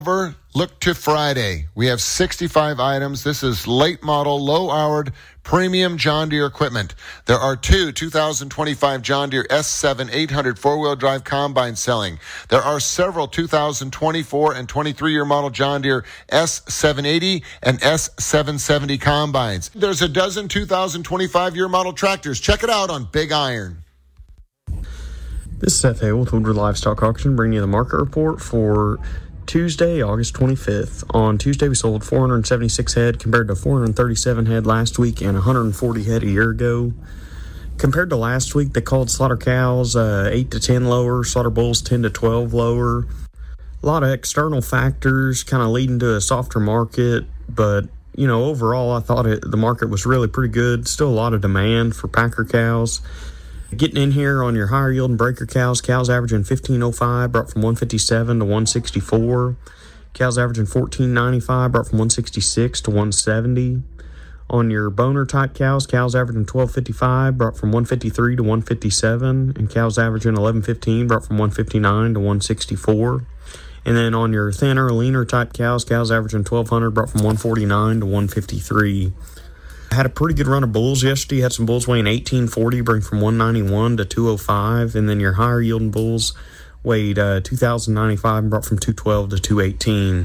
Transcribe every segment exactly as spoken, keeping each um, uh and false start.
Look to Friday. We have sixty-five items. This is late model, low-houred, premium John Deere equipment. There are two two thousand twenty-five John Deere S seven eight hundred four-wheel drive combines selling. There are several two thousand twenty-four and twenty-three year model John Deere S seven eighty and S seven seventy combines. There's a dozen two thousand twenty-five year model tractors. Check it out on Big Iron. This is Seth Hale with Woodward Livestock Auction, bringing you the market report for Tuesday, August twenty-fifth. On Tuesday, we sold four hundred seventy-six head compared to four hundred thirty-seven head last week and one hundred forty head a year ago. Compared to last week, they called slaughter cows uh, eight to ten lower, slaughter bulls ten to twelve lower. A lot of external factors kind of leading to a softer market, but you know, overall, I thought it, the market was really pretty good. Still a lot of demand for packer cows. Getting in here on your higher yielding breaker cows, cows averaging fifteen oh five, brought from one fifty-seven to one sixty-four. Cows averaging fourteen ninety-five, brought from one sixty-six to one seventy. On your boner type cows, cows averaging twelve fifty-five, brought from one fifty-three to one fifty-seven, and cows averaging eleven fifteen, brought from one fifty-nine to one sixty-four. And then on your thinner, leaner type cows, cows averaging twelve hundred, brought from one forty-nine to one fifty-three. Had a pretty good run of bulls yesterday. Had some bulls weighing eighteen forty, bring from one ninety-one to two oh five. And then your higher yielding bulls weighed uh, two thousand ninety-five and brought from two twelve to two eighteen.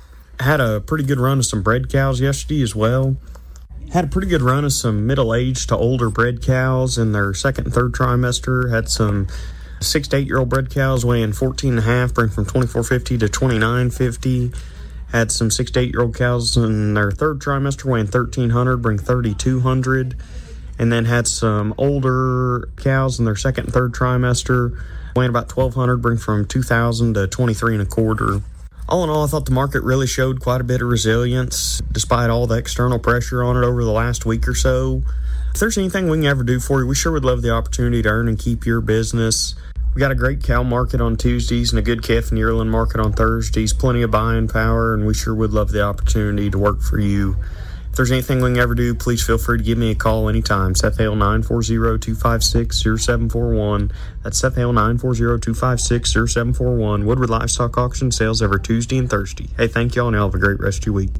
Had a pretty good run of some bred cows yesterday as well. Had a pretty good run of some middle-aged to older bred cows in their second and third trimester. Had some six to eight year old bred cows weighing fourteen and a half, bring from twenty-four fifty to twenty-nine fifty. Had some six to eight year old cows in their third trimester weighing thirteen hundred, bring thirty-two hundred. And then had some older cows in their second and third trimester weighing about twelve hundred, bring from two thousand to twenty-three and a quarter. All in all, I thought the market really showed quite a bit of resilience despite all the external pressure on it over the last week or so. If there's anything we can ever do for you, we sure would love the opportunity to earn and keep your business. We got a great cow market on Tuesdays and a good calf and yearling market on Thursdays. Plenty of buying power, and we sure would love the opportunity to work for you. If there's anything we can ever do, please feel free to give me a call anytime. Seth Hale, nine four zero, two five six, zero seven four one. That's Seth Hale, nine four zero, two five six, zero seven four one. Woodward Livestock Auction sales every Tuesday and Thursday. Hey, thank y'all, and y'all have a great rest of your week.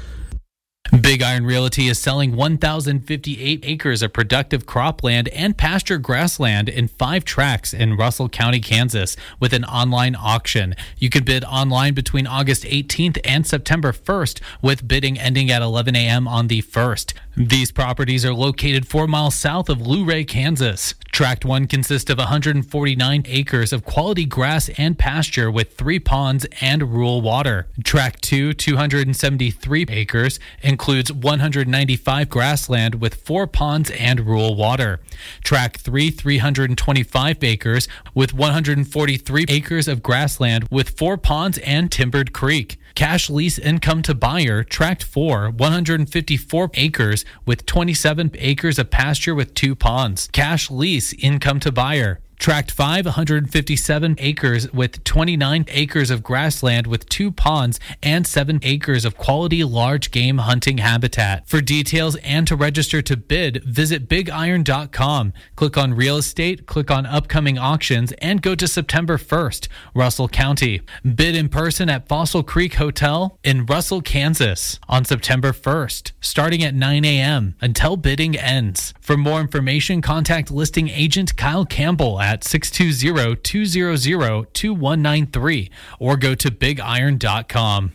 Big Iron Realty is selling one thousand fifty-eight acres of productive cropland and pasture grassland in five tracts in Russell County, Kansas, with an online auction. You can bid online between August eighteenth and September first, with bidding ending at eleven a.m. on the first. These properties are located four miles south of Luray, Kansas. Tract one consists of one hundred forty-nine acres of quality grass and pasture with three ponds and rural water. Tract two, two hundred seventy-three acres, includes one hundred ninety-five grassland with four ponds and rural water. Tract three, three hundred twenty-five acres with one hundred forty-three acres of grassland with four ponds and timbered creek. Cash lease income to buyer, Tract four, one hundred fifty-four acres with twenty-seven acres of pasture with two ponds. Cash lease income to buyer. Tract five, one hundred fifty-seven acres with twenty-nine acres of grassland with two ponds and seven acres of quality large game hunting habitat. For details and to register to bid, visit big iron dot com. Click on real estate, click on upcoming auctions, and go to September first, Russell County. Bid in person at Fossil Creek Hotel in Russell, Kansas on September first, starting at nine a.m. until bidding ends. For more information, contact listing agent Kyle Campbell at six two zero, two zero zero, two one nine three or go to big iron dot com.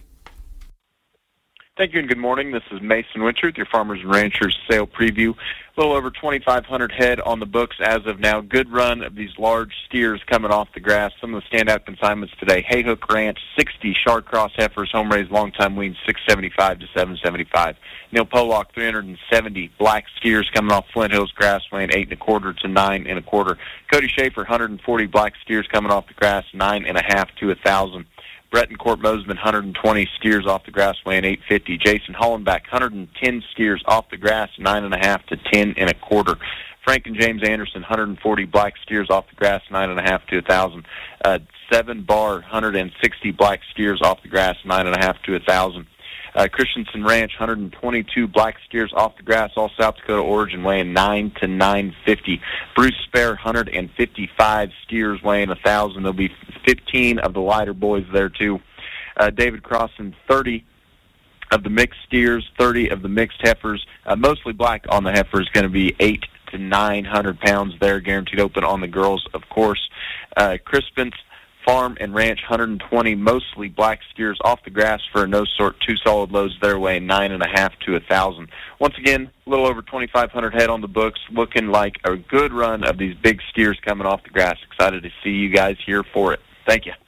Thank you and good morning. This is Mason Winter with your Farmers and Ranchers sale preview. A little over twenty-five hundred head on the books as of now. Good run of these large steers coming off the grass. Some of the standout consignments today: Hayhook Ranch, sixty Shard-Cross heifers, home-raised long-time weans, six seventy-five to seven seventy-five. Neil Pollock, three hundred seventy black steers coming off Flint Hills grass, weighing eight and a quarter to nine and a quarter. Cody Schaefer, one hundred forty black steers coming off the grass, nine and a half to a thousand. Brett and Court Mosman, one hundred twenty steers off the grass, weighing eight fifty. Jason Hollenbach, one hundred ten steers off the grass, nine and a half to ten and a quarter. Frank and James Anderson, one hundred forty black steers off the grass, nine and a half to a thousand. Uh, seven Bar, one hundred sixty black steers off the grass, nine and a half to a thousand. Uh, Christensen Ranch, one hundred twenty-two black steers off the grass, all South Dakota origin, weighing nine to nine fifty. Bruce Spare, one hundred fifty-five steers weighing one thousand. There'll be fifteen of the lighter boys there too. uh, David Crossan, thirty of the mixed steers, thirty of the mixed heifers, uh, mostly black on the heifers, going to be eight to nine hundred pounds there, guaranteed open on the girls, of course. Uh, Crispin's Farm and Ranch, one hundred twenty mostly black steers off the grass for a no sort, two solid loads their way, nine and a half to a thousand. Once again, a little over twenty-five hundred head on the books, looking like a good run of these big steers coming off the grass. Excited to see you guys here for it. Thank you.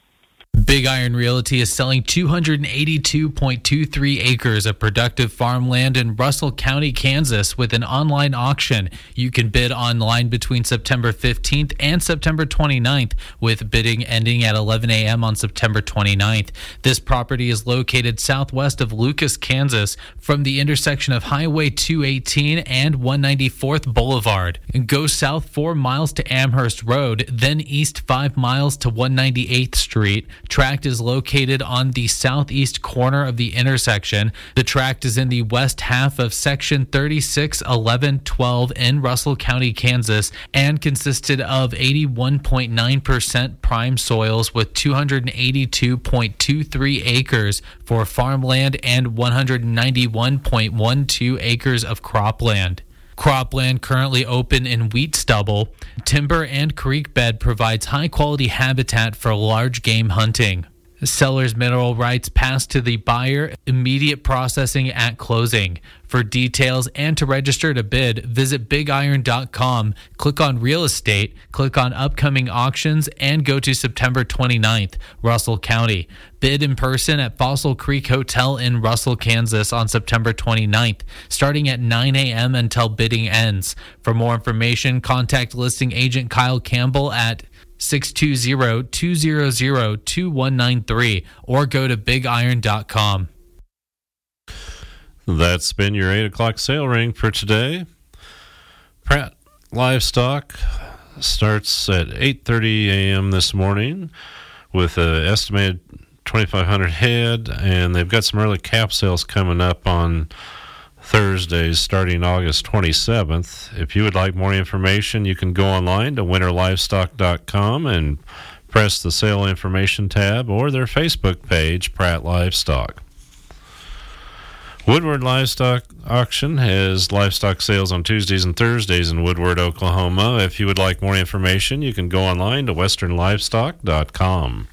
Big Iron Realty is selling two hundred eighty-two point two three acres of productive farmland in Russell County, Kansas, with an online auction. You can bid online between September fifteenth and September twenty-ninth, with bidding ending at eleven a.m. on September twenty-ninth. This property is located southwest of Lucas, Kansas, from the intersection of Highway two eighteen and one ninety-fourth Boulevard. Go south four miles to Amherst Road, then east five miles to one ninety-eighth Street. Tract is located on the southeast corner of the intersection. The tract is in the west half of Section thirty-six eleven twelve in Russell County, Kansas, and consisted of eighty-one point nine percent prime soils with two hundred eighty-two point two three acres for farmland and one hundred ninety-one point one two acres of cropland. Cropland currently open in wheat stubble. Timber and creek bed provides high-quality habitat for large game hunting. Seller's mineral rights pass to the buyer, immediate processing at closing. For details and to register to bid, visit big iron dot com, click on Real Estate, click on Upcoming Auctions, and go to September twenty-ninth, Russell County. Bid in person at Fossil Creek Hotel in Russell, Kansas on September twenty-ninth, starting at nine a.m. until bidding ends. For more information, contact listing agent Kyle Campbell at six two zero, two zero zero, two one nine three or go to big iron dot com. That's been your eight o'clock sale ring for today. Pratt Livestock starts at eight thirty a.m. this morning with an estimated twenty-five hundred head, and they've got some early calf sales coming up on Thursdays starting August twenty-seventh. If you would like more information, you can go online to winter livestock dot com and press the sale information tab or their Facebook page, Pratt Livestock. Woodward Livestock Auction has livestock sales on Tuesdays and Thursdays in Woodward, Oklahoma. If you would like more information, you can go online to western livestock dot com.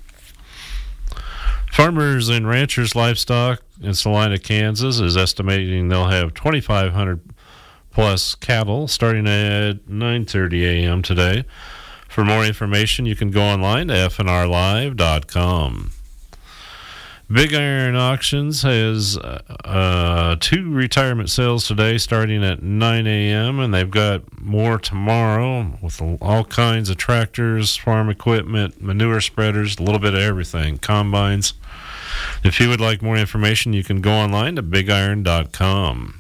Farmers and Ranchers Livestock in Salina, Kansas is estimating they'll have twenty-five hundred plus cattle starting at nine thirty a.m. today. For more information, you can go online to f n r live dot com. Big Iron Auctions has uh, two retirement sales today starting at nine a.m. and they've got more tomorrow with all kinds of tractors, farm equipment, manure spreaders, a little bit of everything, combines. If you would like more information, you can go online to big iron dot com.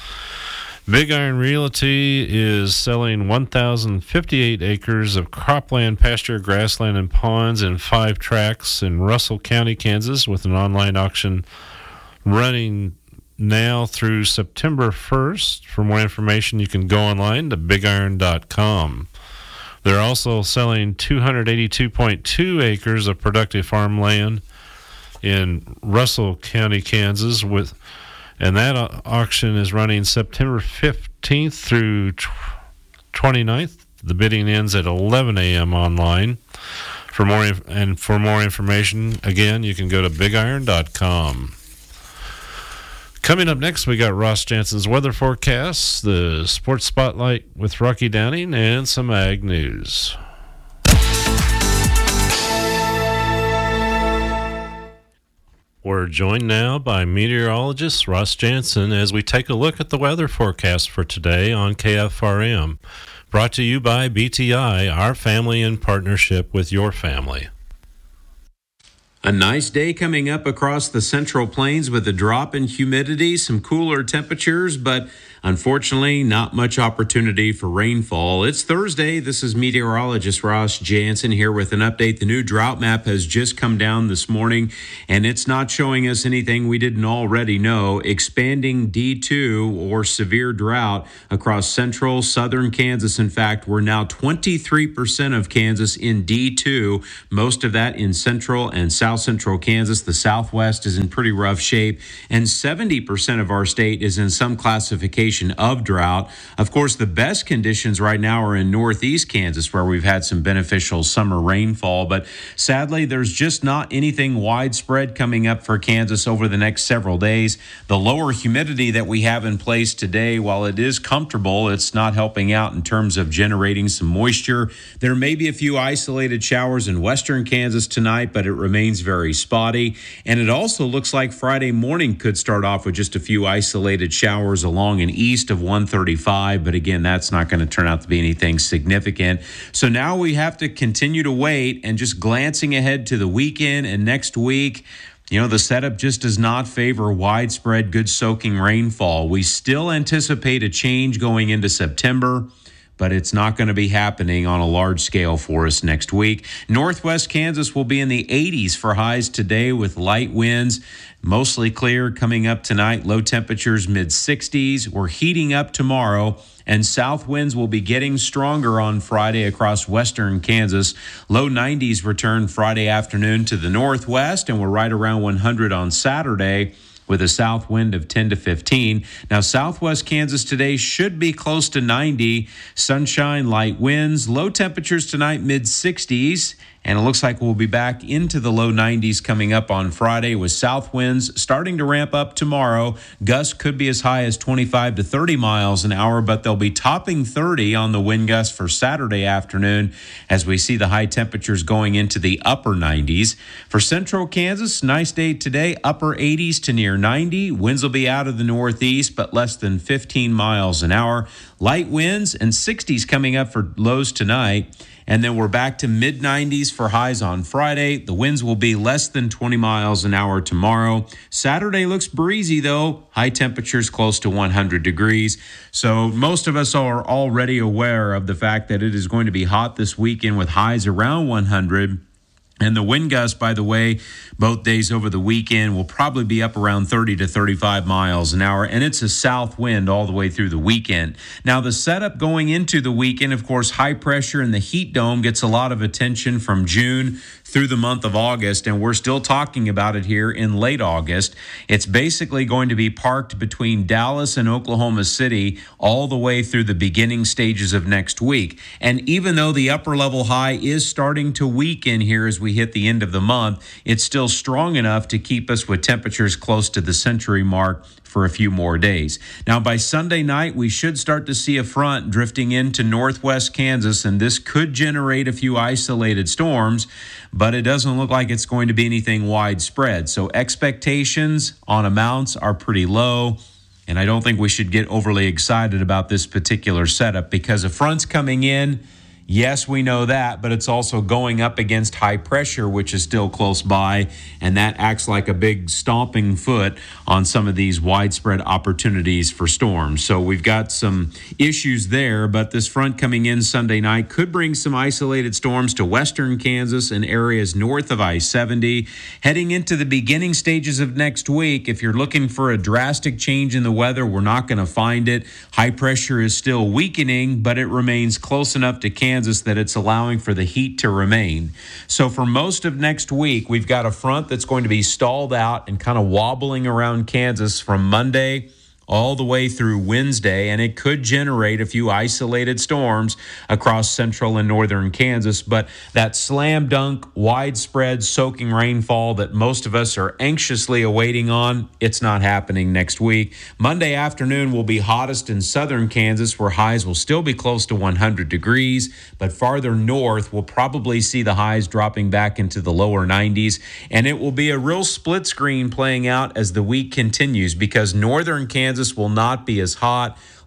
Big Iron Realty is selling one thousand fifty-eight acres of cropland, pasture, grassland, and ponds in five tracts in Russell County, Kansas, with an online auction running now through September first. For more information, you can go online to big iron dot com. They're also selling two hundred eighty-two point two acres of productive farmland in Russell County, Kansas, with and that auction is running September fifteenth through twenty-ninth. The bidding ends at eleven a.m. online. For more inf- and for more information, again, you can go to big iron dot com. Coming up next, we got Ross Jansen's weather forecast, the Sports Spotlight with Rocky Downing, and some ag news. We're joined now by meteorologist Ross Jansen as we take a look at the weather forecast for today on K F R M. Brought to you by B T I, our family in partnership with your family. A nice day coming up across the Central Plains with a drop in humidity, some cooler temperatures, but unfortunately, not much opportunity for rainfall. It's Thursday. This is meteorologist Ross Jansen here with an update. The new drought map has just come down this morning, and it's not showing us anything we didn't already know. Expanding D two or severe drought across central, southern Kansas. In fact, we're now twenty-three percent of Kansas in D two, most of that in central and south central Kansas. The southwest is in pretty rough shape, and seventy percent of our state is in some classification of drought. Of course, the best conditions right now are in northeast Kansas, where we've had some beneficial summer rainfall, but sadly, there's just not anything widespread coming up for Kansas over the next several days. The lower humidity that we have in place today, while it is comfortable, it's not helping out in terms of generating some moisture. There may be a few isolated showers in western Kansas tonight, but it remains very spotty. And it also looks like Friday morning could start off with just a few isolated showers along and east of one thirty-five. But again, that's not going to turn out to be anything significant. So now we have to continue to wait, and just glancing ahead to the weekend and next week, you know, the setup just does not favor widespread good soaking rainfall. We still anticipate a change going into September, but it's not going to be happening on a large scale for us next week. Northwest Kansas will be in the eighties for highs today with light winds. Mostly clear coming up tonight. Low temperatures mid sixties. We're heating up tomorrow, and south winds will be getting stronger on Friday across western Kansas. Low nineties return Friday afternoon to the northwest, and we're right around one hundred on Saturday, with a south wind of ten to fifteen. Now, southwest Kansas today should be close to ninety. Sunshine, light winds, low temperatures tonight, mid sixties. And it looks like we'll be back into the low nineties coming up on Friday, with south winds starting to ramp up tomorrow. Gusts could be as high as twenty-five to thirty miles an hour, but they'll be topping thirty on the wind gust for Saturday afternoon, as we see the high temperatures going into the upper nineties. For central Kansas, nice day today, upper eighties to near ninety. Winds will be out of the northeast, but less than fifteen miles an hour. Light winds and sixties coming up for lows tonight. And then we're back to mid nineties for highs on Friday. The winds will be less than twenty miles an hour tomorrow. Saturday looks breezy, though. High temperatures close to one hundred degrees. So most of us are already aware of the fact that it is going to be hot this weekend with highs around one hundred. And the wind gust, by the way, both days over the weekend will probably be up around thirty to thirty-five miles an hour. And it's a south wind all the way through the weekend. Now, the setup going into the weekend, of course, high pressure in the heat dome gets a lot of attention from June through the month of August, and we're still talking about it here in late August. It's basically going to be parked between Dallas and Oklahoma City all the way through the beginning stages of next week. And even though the upper level high is starting to weaken here as we hit the end of the month, it's still strong enough to keep us with temperatures close to the century mark for a few more days. Now, by Sunday night, we should start to see a front drifting into northwest Kansas, and this could generate a few isolated storms, but it doesn't look like it's going to be anything widespread. So expectations on amounts are pretty low, and I don't think we should get overly excited about this particular setup, because a front's coming in. Yes, we know that, but it's also going up against high pressure, which is still close by, and that acts like a big stomping foot on some of these widespread opportunities for storms. So we've got some issues there, but this front coming in Sunday night could bring some isolated storms to western Kansas and areas north of I seventy. Heading into the beginning stages of next week, if you're looking for a drastic change in the weather, we're not going to find it. High pressure is still weakening, but it remains close enough to Kansas that it's allowing for the heat to remain. So for most of next week, we've got a front that's going to be stalled out and kind of wobbling around Kansas from Monday all the way through Wednesday, and it could generate a few isolated storms across central and northern Kansas. But that slam dunk, widespread soaking rainfall that most of us are anxiously awaiting on, it's not happening next week. Monday afternoon will be hottest in southern Kansas, where highs will still be close to one hundred degrees, but farther north we'll probably see the highs dropping back into the lower nineties, and it will be a real split screen playing out as the week continues, because northern Kansas will not be as hot.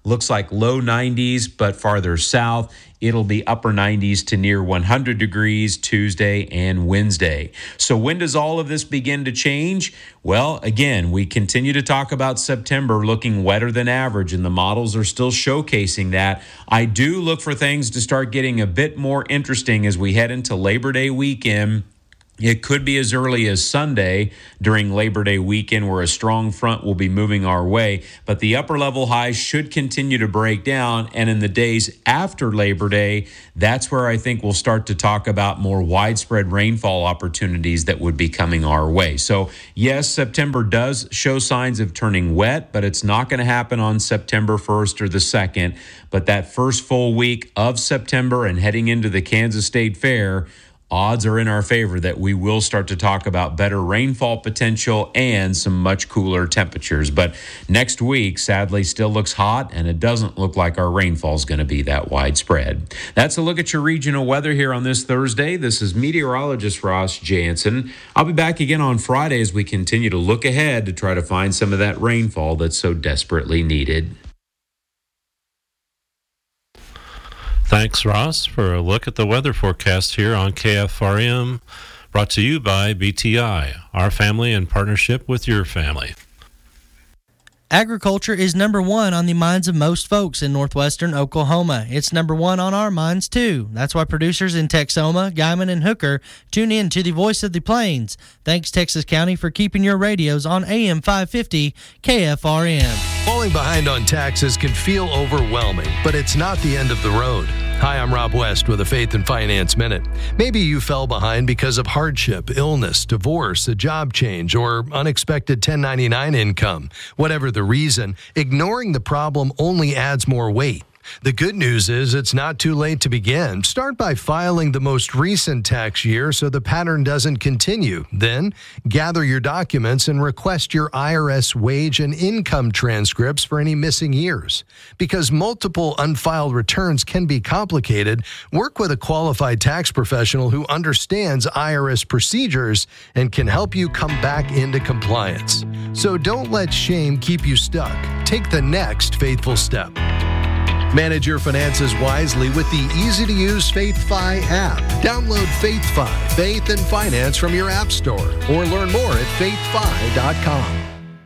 looks like low nineties, but farther south, it'll be upper nineties to near one hundred degrees Tuesday and Wednesday. So when does all of this begin to change? Well, again, we continue to talk about September looking wetter than average, and the models are still showcasing that. I do look for things to start getting a bit more interesting as we head into Labor Day weekend. It could be as early as Sunday during Labor Day weekend where a strong front will be moving our way, but the upper level highs should continue to break down, and in the days after Labor Day, that's where I think we'll start to talk about more widespread rainfall opportunities that would be coming our way. So yes, September does show signs of turning wet, but it's not going to happen on September first or the second, but that first full week of September and heading into the Kansas State Fair, odds are in our favor that we will start to talk about better rainfall potential and some much cooler temperatures. But next week, sadly, still looks hot, and it doesn't look like our rainfall is going to be that widespread. That's a look at your regional weather here on this Thursday. This is meteorologist Ross Jansen. I'll be back again on Friday as we continue to look ahead to try to find some of that rainfall that's so desperately needed. Thanks, Ross, for a look at the weather forecast here on K F R M, brought to you by B T I, our family in partnership with your family. Agriculture is number one on the minds of most folks in northwestern Oklahoma. It's number one on our minds, too. That's why producers in Texoma, Guymon, and Hooker tune in to the Voice of the Plains. Thanks, Texas County, for keeping your radios on A M five fifty K F R M. Falling behind on taxes can feel overwhelming, but it's not the end of the road. Hi, I'm Rob West with a Faith and Finance Minute. Maybe you fell behind because of hardship, illness, divorce, a job change, or unexpected ten ninety-nine income. Whatever the reason, ignoring the problem only adds more weight. The good news is it's not too late to begin. Start by filing the most recent tax year so the pattern doesn't continue. Then, gather your documents and request your I R S wage and income transcripts for any missing years. Because multiple unfiled returns can be complicated, work with a qualified tax professional who understands I R S procedures and can help you come back into compliance. So don't let shame keep you stuck. Take the next faithful step. Manage your finances wisely with the easy-to-use FaithFi app. Download FaithFi, Faith and Finance from your app store, or learn more at faith fi dot com.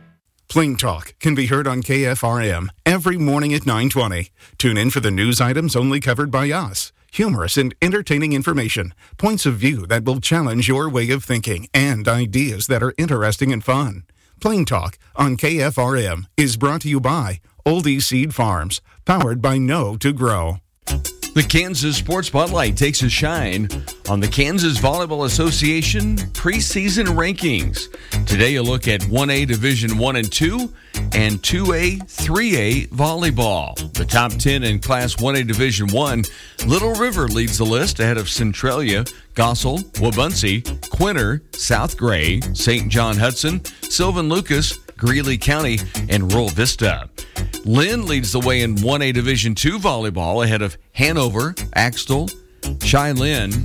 Plain Talk can be heard on K F R M every morning at nine twenty. Tune in for the news items only covered by us. Humorous and entertaining information, points of view that will challenge your way of thinking, and ideas that are interesting and fun. Plain Talk on K F R M is brought to you by Oldie Seed Farms, powered by Know to Grow. The Kansas Sports Spotlight takes a shine on the Kansas Volleyball Association preseason rankings. Today, a look at one A Division one and two and two A, three A volleyball. The top ten in Class one A Division one, Little River leads the list ahead of Centralia, Gossel, Wabaunsee, Quinter, South Gray, Saint John Hudson, Sylvan Lucas, Greeley County, and Rural Vista. Lynn leads the way in one A Division two volleyball ahead of Hanover, Axtell, Cheyenne,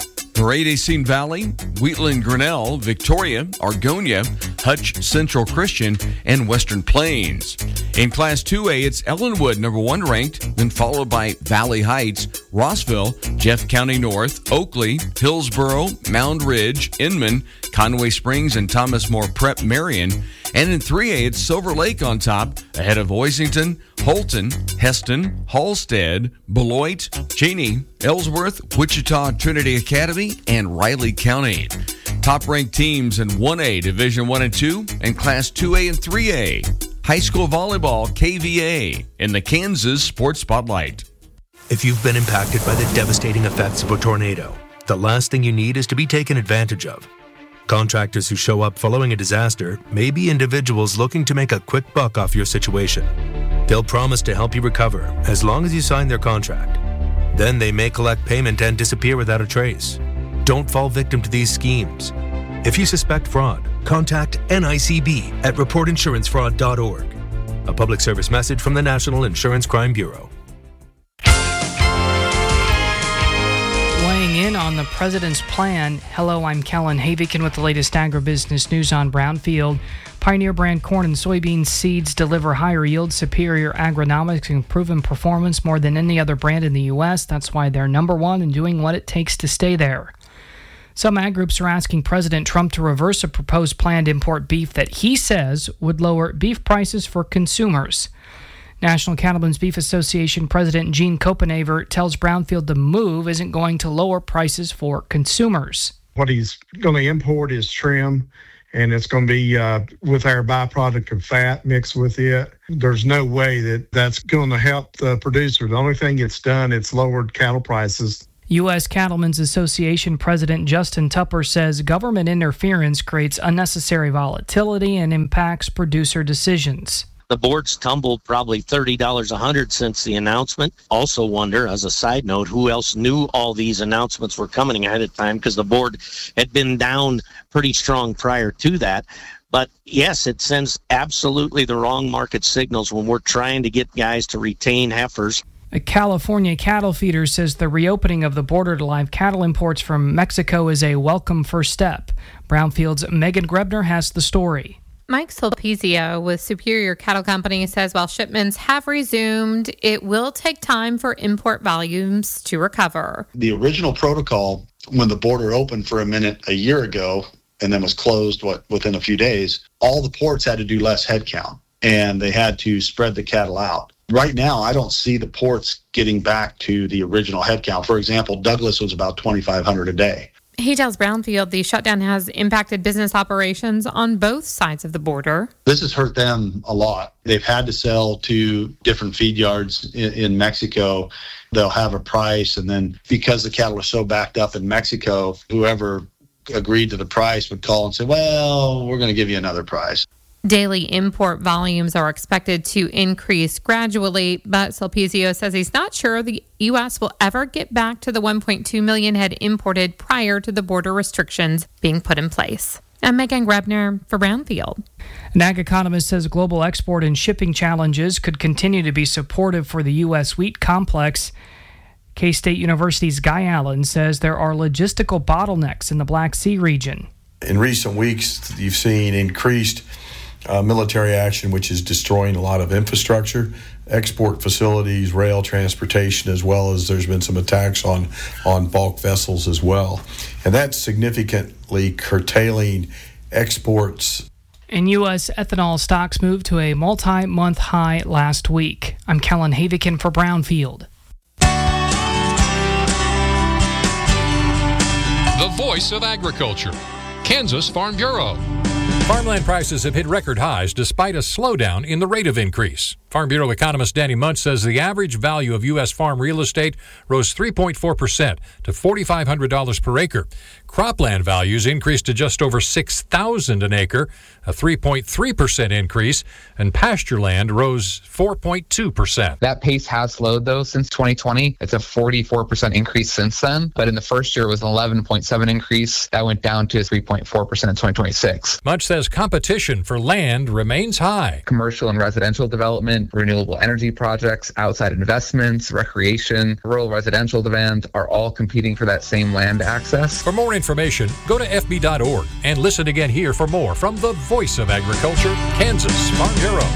Paredes Valley, Wheatland Grinnell, Victoria, Argonia, Hutch Central Christian, and Western Plains. In Class two A, it's Ellenwood, number one ranked, then followed by Valley Heights, Rossville, Jeff County North, Oakley, Hillsboro, Mound Ridge, Inman, Conway Springs, and Thomas More Prep Marion. And in three A, it's Silver Lake on top, ahead of Oisington, Holton, Heston, Halstead, Beloit, Cheney, Ellsworth, Wichita Trinity Academy, and Riley County. Top-ranked teams in one A, Division one and two, and Class two A and three A. High school volleyball, K V A, in the Kansas Sports Spotlight. If you've been impacted by the devastating effects of a tornado, the last thing you need is to be taken advantage of. Contractors who show up following a disaster may be individuals looking to make a quick buck off your situation. They'll promise to help you recover as long as you sign their contract. Then they may collect payment and disappear without a trace. Don't fall victim to these schemes. If you suspect fraud, contact N I C B at report insurance fraud dot org. A public service message from the National Insurance Crime Bureau. Weighing in on the president's plan. Hello, I'm Kellen Havikin with the latest agribusiness news on Brownfield. Pioneer brand corn and soybean seeds deliver higher yield, superior agronomics, and proven performance more than any other brand in the U S. That's why they're number one and doing what it takes to stay there. Some ag groups are asking President Trump to reverse a proposed plan to import beef that he says would lower beef prices for consumers. National Cattlemen's Beef Association President Gene Copenhaver tells Brownfield the move isn't going to lower prices for consumers. What he's going to import is trim, and it's going to be uh, with our byproduct of fat mixed with it. There's no way that that's going to help the producer. The only thing it's done, it's lowered cattle prices. U S Cattlemen's Association President Justin Tupper says government interference creates unnecessary volatility and impacts producer decisions. The board's tumbled probably thirty dollars a hundred since the announcement. Also wonder, as a side note, who else knew all these announcements were coming ahead of time, because the board had been down pretty strong prior to that. But yes, it sends absolutely the wrong market signals when we're trying to get guys to retain heifers. A California cattle feeder says the reopening of the border to live cattle imports from Mexico is a welcome first step. Brownfield's Megan Grebner has the story. Mike Sulpizio with Superior Cattle Company says while shipments have resumed, it will take time for import volumes to recover. The original protocol, when the border opened for a minute a year ago and then was closed what within a few days, all the ports had to do less head count and they had to spread the cattle out. Right now, I don't see the ports getting back to the original head count. For example, Douglas was about twenty-five hundred a day. He tells Brownfield the shutdown has impacted business operations on both sides of the border. This has hurt them a lot. They've had to sell to different feed yards in, in Mexico. They'll have a price, and then because the cattle are so backed up in Mexico, whoever agreed to the price would call and say, well, we're going to give you another price. Daily import volumes are expected to increase gradually, but Sulpizio says he's not sure the U S will ever get back to the one point two million head imported prior to the border restrictions being put in place. I'm Megan Grebner for Brownfield. An ag economist says global export and shipping challenges could continue to be supportive for the U S wheat complex. K-State University's Guy Allen says there are logistical bottlenecks in the Black Sea region. In recent weeks, you've seen increased Uh, military action, which is destroying a lot of infrastructure, export facilities, rail transportation, as well as there's been some attacks on, on bulk vessels as well. And that's significantly curtailing exports. And U S ethanol stocks moved to a multi-month high last week. I'm Kellen Havikin for Brownfield. The voice of agriculture, Kansas Farm Bureau. Farmland prices have hit record highs despite a slowdown in the rate of increase. Farm Bureau economist Danny Muntz says the average value of U S farm real estate rose three point four percent to four thousand five hundred dollars per acre. Cropland values increased to just over six thousand dollars an acre, a three point three percent increase, and pasture land rose four point two percent. That pace has slowed, though, since twenty twenty. It's a forty-four percent increase since then, but in the first year it was an eleven point seven increase. That went down to three point four percent in twenty twenty-six. Muntz says competition for land remains high. Commercial and residential development, renewable energy projects, outside investments, recreation, rural residential demand are all competing for that same land access. For more information, go to F B dot org and listen again here for more from the Voice of Agriculture, Kansas Farm Bureau.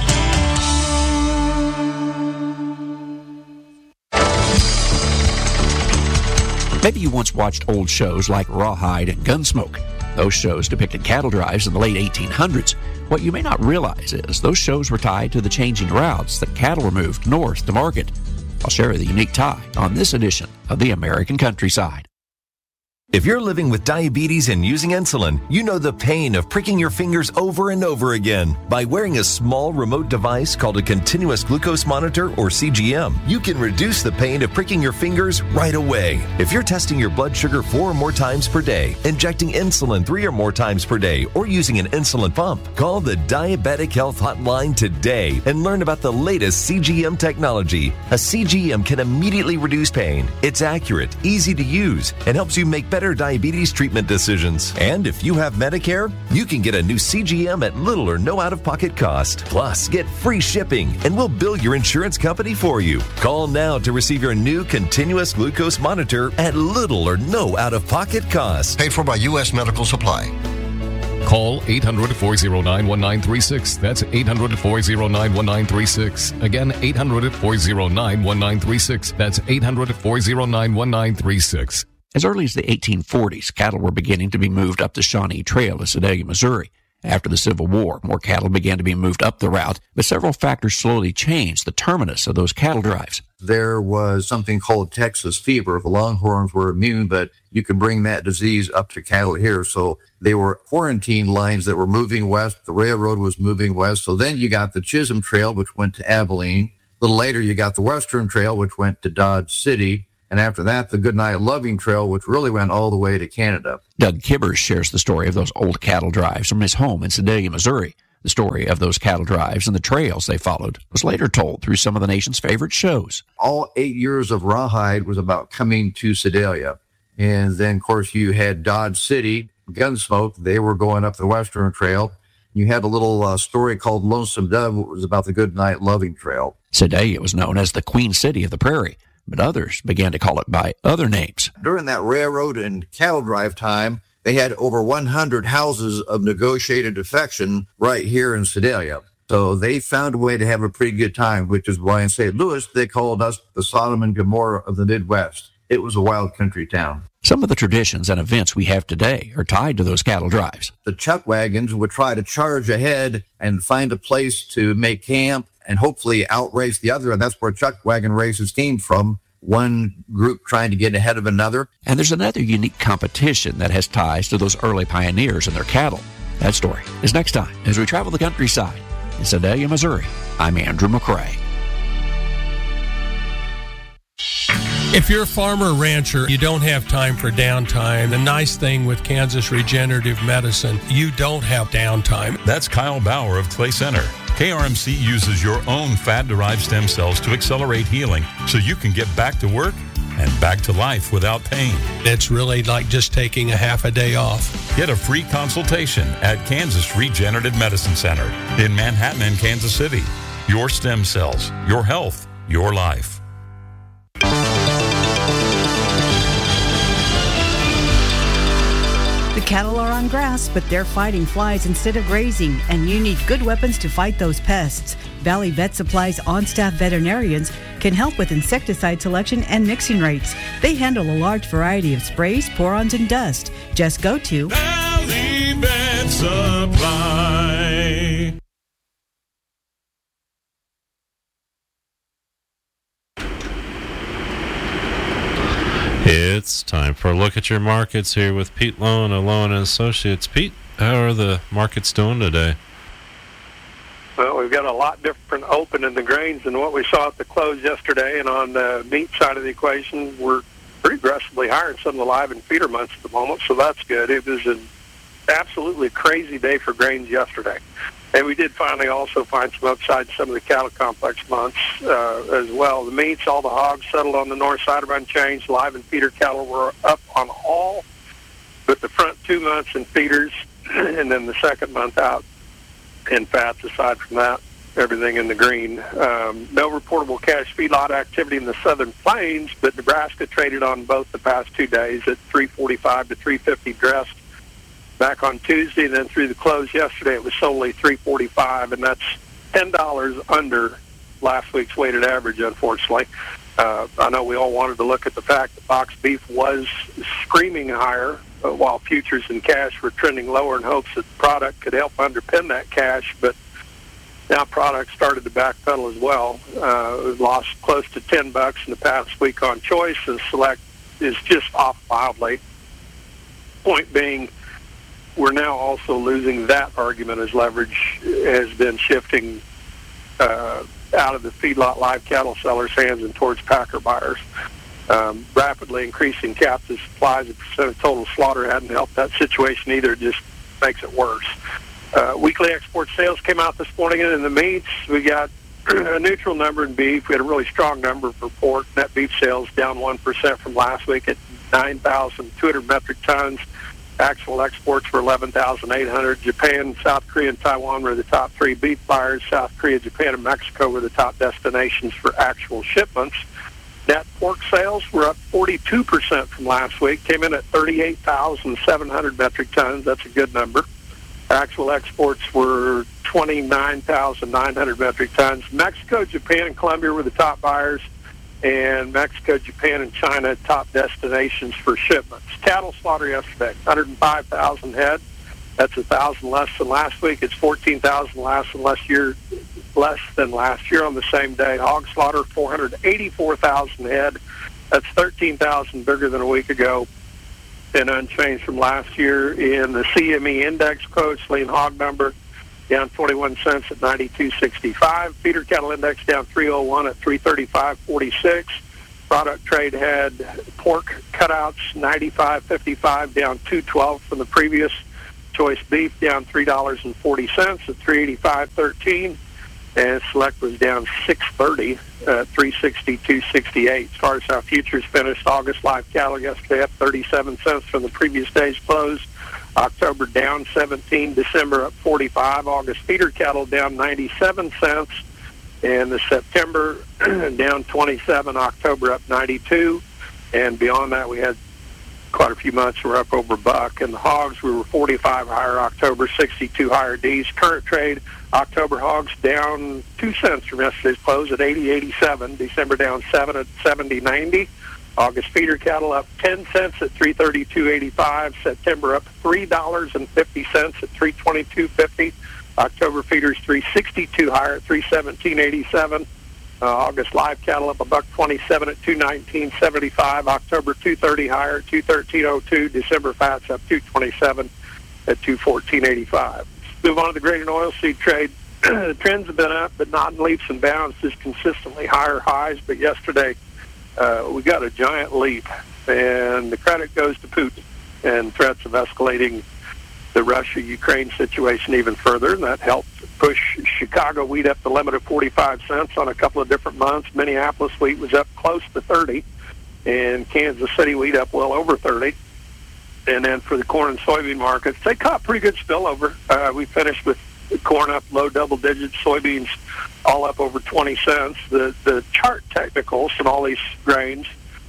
Maybe you once watched old shows like Rawhide and Gunsmoke. Those shows depicted cattle drives in the late eighteen hundreds. What you may not realize is those shows were tied to the changing routes that cattle were moved north to market. I'll share the unique tie on this edition of the American Countryside. If you're living with diabetes and using insulin, you know the pain of pricking your fingers over and over again. By wearing a small remote device called a continuous glucose monitor, or C G M, you can reduce the pain of pricking your fingers right away. If you're testing your blood sugar four or more times per day, injecting insulin three or more times per day, or using an insulin pump, call the Diabetic Health Hotline today and learn about the latest C G M technology. A C G M can immediately reduce pain. It's accurate, easy to use, and helps you make better better diabetes treatment decisions. And if you have Medicare, you can get a new C G M at little or no out-of-pocket cost. Plus, get free shipping, and we'll bill your insurance company for you. Call now to receive your new continuous glucose monitor at little or no out-of-pocket cost. Paid for by U S Medical Supply. Call eight hundred, four oh nine, one nine three six. That's eight hundred, four oh nine, one nine three six. Again, eight hundred, four oh nine, one nine three six. That's eight hundred, four oh nine, one nine three six. As early as the eighteen forties, cattle were beginning to be moved up the Shawnee Trail to Sedalia, Missouri. After the Civil War, more cattle began to be moved up the route, but several factors slowly changed the terminus of those cattle drives. There was something called Texas fever. The Longhorns were immune, but you could bring that disease up to cattle here. So they were quarantine lines that were moving west. The railroad was moving west. So then you got the Chisholm Trail, which went to Abilene. A little later, you got the Western Trail, which went to Dodge City. And after that, the Goodnight Loving Trail, which really went all the way to Canada. Doug Kibbers shares the story of those old cattle drives from his home in Sedalia, Missouri. The story of those cattle drives and the trails they followed was later told through some of the nation's favorite shows. All eight years of Rawhide was about coming to Sedalia. And then, of course, you had Dodge City, Gunsmoke. They were going up the Western Trail. You had a little uh, story called Lonesome Dove, which was about the Goodnight Loving Trail. Sedalia was known as the Queen City of the Prairie, but others began to call it by other names. During that railroad and cattle drive time, they had over one hundred houses of negotiated affection right here in Sedalia. So they found a way to have a pretty good time, which is why in Saint Louis, they called us the Sodom and Gomorrah of the Midwest. It was a wild country town. Some of the traditions and events we have today are tied to those cattle drives. The chuck wagons would try to charge ahead and find a place to make camp and hopefully outrace the other, and that's where chuck wagon races came from. One group trying to get ahead of another. And there's another unique competition that has ties to those early pioneers and their cattle. That story is next time as we travel the countryside. In Sedalia, Missouri, I'm Andrew McCrae. If you're a farmer or rancher, you don't have time for downtime. The nice thing with Kansas Regenerative Medicine, you don't have downtime. That's Kyle Bauer of Clay Center. K R M C uses your own fat-derived stem cells to accelerate healing so you can get back to work and back to life without pain. It's really like just taking a half a day off. Get a free consultation at Kansas Regenerative Medicine Center in Manhattan and Kansas City. Your stem cells, your health, your life. The cattle are on grass, but they're fighting flies instead of grazing, and you need good weapons to fight those pests. Valley Vet Supply's on-staff veterinarians can help with insecticide selection and mixing rates. They handle a large variety of sprays, pour-ons, and dust. Just go to Valley Vet Supply. It's time for a look at your markets here with Pete Lowen of Lowen and Associates. Pete, how are the markets doing today? Well, we've got a lot different open in the grains than what we saw at the close yesterday. And on the meat side of the equation, we're pretty aggressively higher in some of the live and feeder months at the moment, so that's good. It was an absolutely crazy day for grains yesterday. And we did finally also find some upside in some of the cattle complex months uh, as well. The meats, all the hogs settled on the north side of unchanged. Live and feeder cattle were up on all but the front two months in feeders, and then the second month out in fats. Aside from that, everything in the green. Um, no reportable cash feedlot activity in the southern plains, but Nebraska traded on both the past two days at three forty-five to three fifty dressed. Back on Tuesday, and then through the close yesterday, it was solely three forty-five, and that's ten dollars under last week's weighted average, unfortunately. Uh, I know we all wanted to look at the fact that box beef was screaming higher, uh, while futures and cash were trending lower in hopes that the product could help underpin that cash, but now product started to backpedal as well. Uh, we've lost close to ten bucks in the past week on choice, and select is just off wildly. Point being, we're now also losing that argument as leverage has been shifting uh, out of the feedlot live cattle sellers' hands and towards packer buyers. Um, rapidly increasing captive supplies as a percent of total slaughter hadn't helped that situation either. It just makes it worse. Uh, weekly export sales came out this morning, and in the meats, we got a neutral number in beef. We had a really strong number for pork. Net beef sales down one percent from last week at nine thousand two hundred metric tons. Actual exports were eleven thousand eight hundred. Japan, South Korea, and Taiwan were the top three beef buyers. South Korea, Japan, and Mexico were the top destinations for actual shipments. Net pork sales were up forty-two percent from last week, came in at thirty-eight thousand seven hundred metric tons. That's a good number. Actual exports were twenty-nine thousand nine hundred metric tons. Mexico, Japan, and Colombia were the top buyers, and Mexico, Japan, and China top destinations for shipments. Cattle slaughter yesterday, one hundred five thousand head. That's one thousand less than last week. It's fourteen thousand less than last year, less than last year on the same day. Hog slaughter, four hundred eighty-four thousand head. That's thirteen thousand bigger than a week ago and unchanged from last year. In the C M E index quotes, lean hog number down twenty-one cents at ninety-two sixty-five. Feeder cattle index down three oh one at three thirty-five forty-six. Product trade had pork cutouts ninety-five fifty-five, down two twelve from the previous. Choice beef down three dollars and forty cents at three eighty-five thirteen, and select was down six thirty at three sixty-two sixty-eight. As far as how futures finished, August live cattle yesterday up thirty-seven cents from the previous day's close. October down seventeen, December up forty-five. August feeder cattle down ninety-seven cents, and the September down twenty-seven. October up ninety-two, and beyond that we had quite a few months were up over a buck. And the hogs, we were forty-five higher October, sixty-two higher D's. Current trade, October hogs down two cents from yesterday's close at eighty eighty-seven. December down seven at seventy ninety. August feeder cattle up ten cents at three thirty-two eighty-five. September up three dollars and fifty cents at three twenty-two fifty. October feeders three sixty-two higher at three seventeen eighty-seven. Uh, August live cattle up a buck twenty-seven at two nineteen seventy-five. October two thirty higher at two thirteen oh two. December fats up two twenty-seven at two fourteen eighty-five. Move on to the grain and oilseed trade. The trends have been up, but not in leaps and bounds, just consistently higher highs. But yesterday, uh, we got a giant leap, and the credit goes to Putin and threats of escalating the Russia-Ukraine situation even further, and that helped push Chicago wheat up the limit of forty-five cents on a couple of different months. Minneapolis wheat was up close to thirty, and Kansas City wheat up well over thirty. And then for the corn and soybean markets, they caught pretty good spillover. Uh, we finished with corn up low double digits, soybeans all up over twenty cents. The the chart technicals and all these grains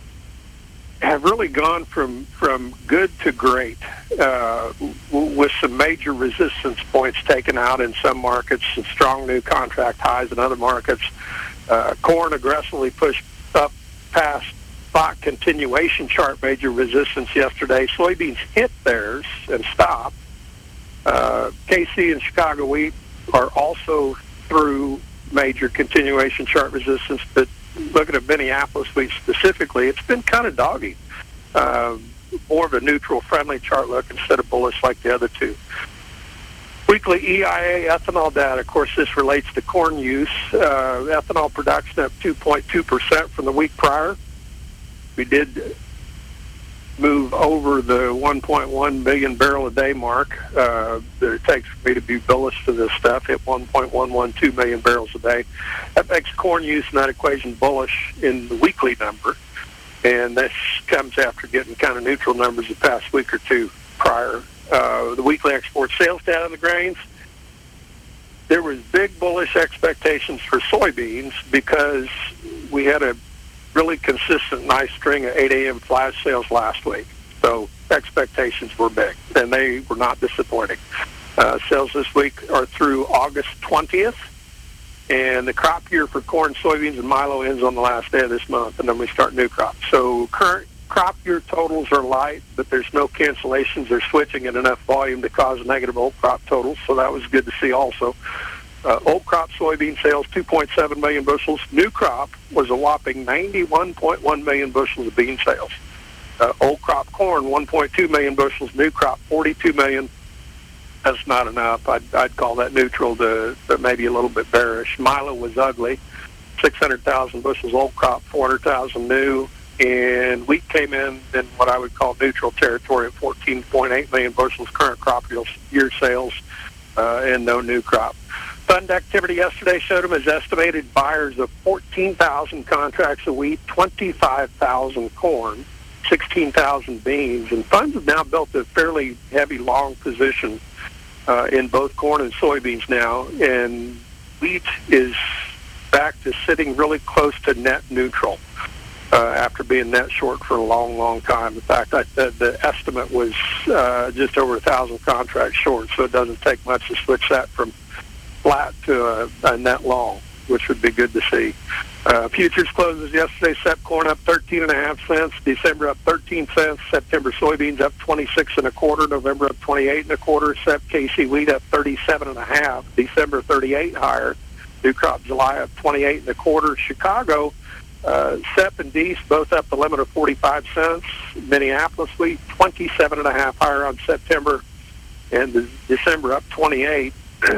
have really gone from from good to great, uh, w- with some major resistance points taken out in some markets, and strong new contract highs in other markets. Uh, corn aggressively pushed up past spot continuation chart major resistance yesterday. Soybeans hit theirs and stopped. Uh, K C and Chicago wheat are also through major continuation chart resistance, but looking at Minneapolis wheat specifically, it's been kind of doggy. Uh, more of a neutral, friendly chart look instead of bullish like the other two. Weekly E I A ethanol data, of course, this relates to corn use. Uh, ethanol production up two point two percent from the week prior. We did move over the one point one million barrel a day mark uh, that it takes for me to be bullish for this stuff, hit one point one one two million barrels a day. That makes corn use in that equation bullish in the weekly number, and this comes after getting kind of neutral numbers the past week or two prior. Uh, the weekly export sales data on the grains, there was big bullish expectations for soybeans because we had a really consistent, nice string of eight a.m. flash sales last week. So expectations were big, and they were not disappointing. Uh, sales this week are through August twentieth, and the crop year for corn, soybeans, and milo ends on the last day of this month, and then we start new crops. So current crop year totals are light, but there's no cancellations. They're switching at enough volume to cause negative old crop totals, so that was good to see also. Uh, old crop soybean sales, two point seven million bushels. New crop was a whopping ninety-one point one million bushels of bean sales. Uh, old crop corn, one point two million bushels. New crop, forty-two million. That's not enough. I'd, I'd call that neutral to, to maybe a little bit bearish. Milo was ugly, six hundred thousand bushels old crop, four hundred thousand new. And wheat came in in what I would call neutral territory at fourteen point eight million bushels current crop year sales, uh, and no new crop. Fund activity yesterday showed them as estimated buyers of fourteen thousand contracts of wheat, twenty-five thousand corn, sixteen thousand beans. And funds have now built a fairly heavy long position uh, in both corn and soybeans now. And wheat is back to sitting really close to net neutral uh, after being net short for a long, long time. In fact, I, the, the estimate was uh, just over a thousand contracts short, so it doesn't take much to switch that from flat to a, a net long, which would be good to see. Uh, futures closes yesterday. Sep corn up thirteen and a half cents. December up thirteen cents. September soybeans up twenty-six and a quarter. November up twenty-eight and a quarter. Sep K C wheat up thirty-seven and a half. December thirty-eight higher. New crop July up twenty-eight and a quarter. Chicago, uh, Sep and Dees both up the limit of forty-five cents. Minneapolis wheat twenty-seven and a half higher on September, and the December up twenty-eight.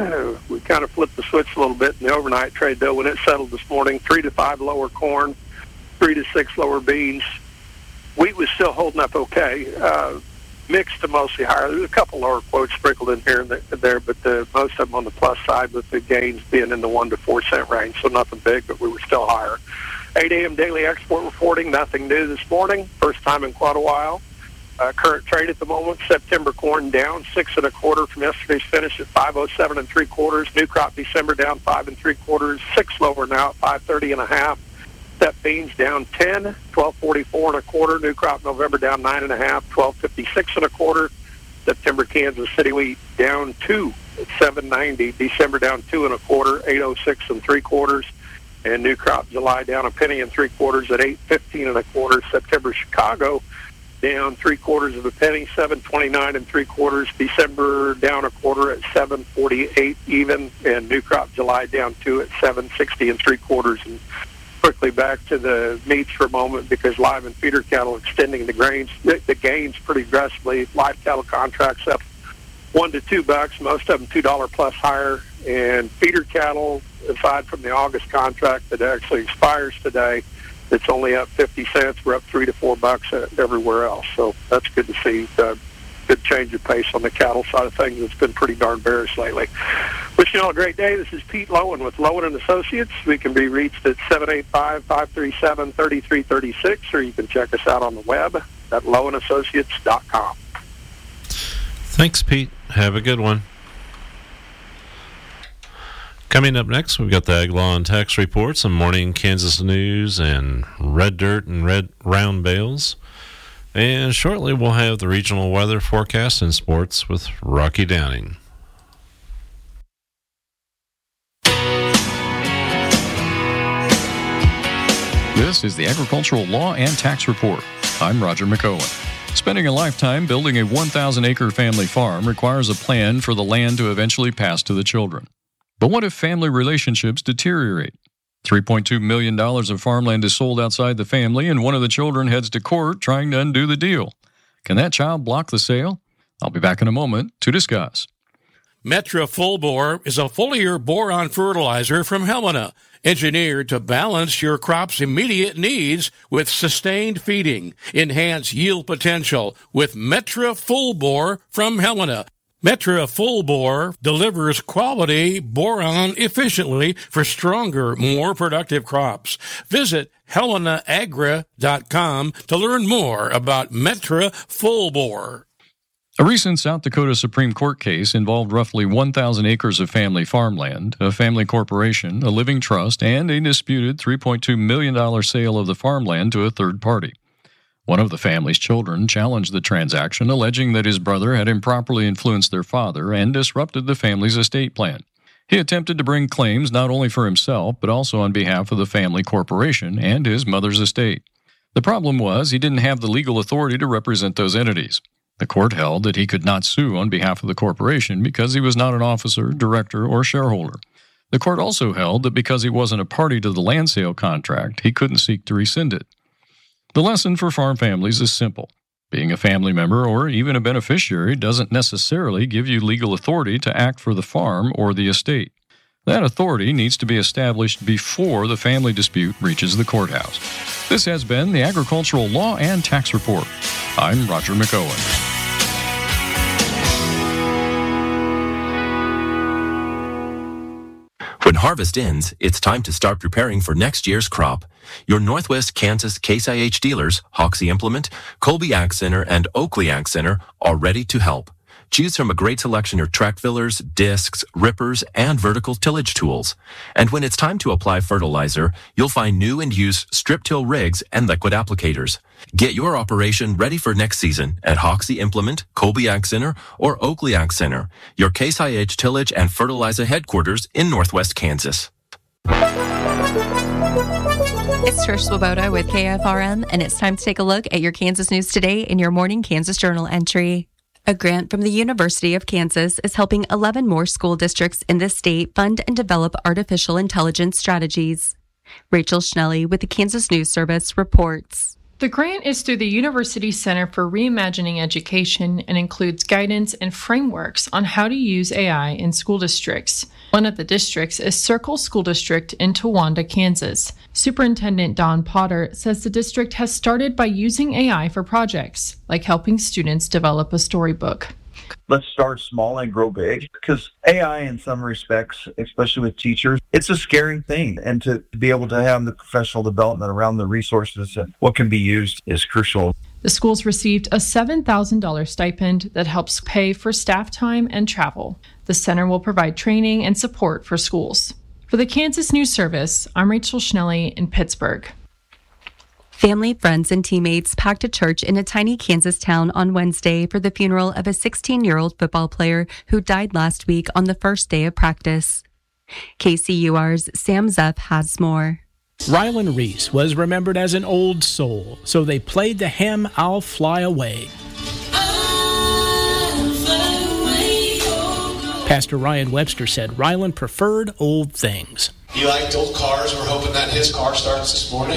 We kind of flipped the switch a little bit in the overnight trade, though, when it settled this morning. Three to five lower corn, three to six lower beans. Wheat was still holding up okay, uh, mixed to mostly higher. There's a couple lower quotes sprinkled in here and there, but the, most of them on the plus side, with the gains being in the one to four cent range, so nothing big, but we were still higher. eight a.m. daily export reporting, nothing new this morning, first time in quite a while. Uh, current trade at the moment, September corn down six and a quarter from yesterday's finish at five oh seven and three quarters. New crop December down five and three quarters, six lower now at five thirty and a half. Sep beans down ten, twelve forty-four and a quarter. New crop November down nine and a half, twelve fifty-six and a quarter. September Kansas City wheat down two at seven ninety. December down two and a quarter, eight oh six and three quarters. And new crop July down a penny and three quarters at eight fifteen and a quarter. September Chicago down three quarters of a penny, seven twenty-nine and three quarters. December down a quarter at seven forty-eight even, and new crop July down two at seven sixty and three quarters. And quickly back to the meats for a moment, because live and feeder cattle extending the grains, the, the gains pretty aggressively. Live cattle contracts up one to two bucks, most of them two dollar plus higher, and feeder cattle, aside from the August contract that actually expires today, it's only up fifty cents. We're up three to four bucks everywhere else. So that's good to see. Uh, good change of pace on the cattle side of things. It's been pretty darn bearish lately. Wishing you all a great day. This is Pete Lowen with Lowen and Associates. We can be reached at seven eight five, five three seven, three three three six, or you can check us out on the web at lowen associates dot com. Thanks, Pete. Have a good one. Coming up next, we've got the Ag Law and Tax Report, some morning Kansas news, and red dirt and red round bales. And shortly, we'll have the regional weather forecast and sports with Rocky Downing. This is the Agricultural Law and Tax Report. I'm Roger McOwen. Spending a lifetime building a one thousand acre family farm requires a plan for the land to eventually pass to the children. But what if family relationships deteriorate? three point two million dollars of farmland is sold outside the family, and one of the children heads to court trying to undo the deal. Can that child block the sale? I'll be back in a moment to discuss. Metra Full Bore is a foliar boron fertilizer from Helena, engineered to balance your crop's immediate needs with sustained feeding. Enhance yield potential with Metra Full Bore from Helena. Metra Full Bore delivers quality boron efficiently for stronger, more productive crops. Visit helena agra dot com to learn more about Metra Full Bore. A recent South Dakota Supreme Court case involved roughly one thousand acres of family farmland, a family corporation, a living trust, and a disputed three point two million dollars sale of the farmland to a third party. One of the family's children challenged the transaction, alleging that his brother had improperly influenced their father and disrupted the family's estate plan. He attempted to bring claims not only for himself, but also on behalf of the family corporation and his mother's estate. The problem was he didn't have the legal authority to represent those entities. The court held that he could not sue on behalf of the corporation because he was not an officer, director, or shareholder. The court also held that because he wasn't a party to the land sale contract, he couldn't seek to rescind it. The lesson for farm families is simple. Being a family member or even a beneficiary doesn't necessarily give you legal authority to act for the farm or the estate. That authority needs to be established before the family dispute reaches the courthouse. This has been the Agricultural Law and Tax Report. I'm Roger McOwen. When harvest ends, it's time to start preparing for next year's crop. Your Northwest Kansas Case I H dealers, Hoxie Implement, Colby Ag Center, and Oakley Ag Center are ready to help. Choose from a great selection of track fillers, discs, rippers, and vertical tillage tools. And when it's time to apply fertilizer, you'll find new and used strip till rigs and liquid applicators. Get your operation ready for next season at Hoxie Implement, Colby Ag Center, or Oakley Ag Center, your Case I H tillage and fertilizer headquarters in Northwest Kansas. It's Trish Swoboda with K F R M, and it's time to take a look at your Kansas news today in your morning Kansas Journal entry. A grant from the University of Kansas is helping eleven more school districts in the state fund and develop artificial intelligence strategies. Rachel Schnelly with the Kansas News Service reports. The grant is through the University Center for Reimagining Education and includes guidance and frameworks on how to use A I in school districts. One of the districts is Circle School District in Towanda, Kansas. Superintendent Don Potter says the district has started by using A I for projects, like helping students develop a storybook. Let's start small and grow big, because A I in some respects, especially with teachers, it's a scary thing. And to be able to have the professional development around the resources and what can be used is crucial. The schools received a seven thousand dollars stipend that helps pay for staff time and travel. The center will provide training and support for schools. For the Kansas News Service, I'm Rachel Schnelly in Pittsburgh. Family, friends, and teammates packed a church in a tiny Kansas town on Wednesday for the funeral of a sixteen-year-old football player who died last week on the first day of practice. K C U R's Sam Zeff has more. Rylan Reese was remembered as an old soul, so they played the hymn I'll Fly Away. Pastor Ryan Webster said Rylan preferred old things. He liked old cars. We're hoping that his car starts this morning.